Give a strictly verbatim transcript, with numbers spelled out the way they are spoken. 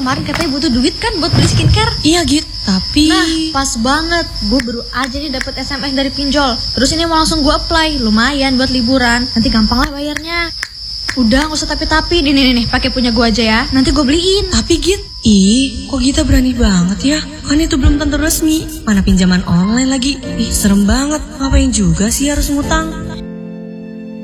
kemarin katanya butuh duit kan buat beli skincare. Iya Git, tapi... Nah pas banget, gue baru aja nih dapet S M S dari pinjol. Terus ini mau langsung gue apply, lumayan buat liburan. Nanti gampang lah bayarnya. Udah gak usah tapi-tapi, nih nih nih pakai punya gue aja ya. Nanti gue beliin. Tapi Git, ih kok Gita berani banget ya? Kan itu belum tentu resmi, mana pinjaman online lagi. Ih serem banget, ngapain juga sih harus ngutang?